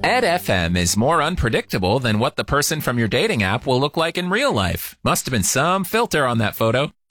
Ed FM is more unpredictable than what the person from your dating app will look like in real life. Must have been some filter on that photo.